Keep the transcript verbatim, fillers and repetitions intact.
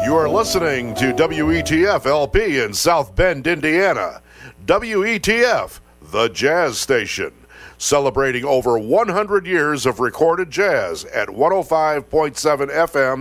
You are listening to W E T F L P in South Bend, Indiana. W E T F, the jazz station, celebrating over one hundred years of recorded jazz at one oh five point seven F M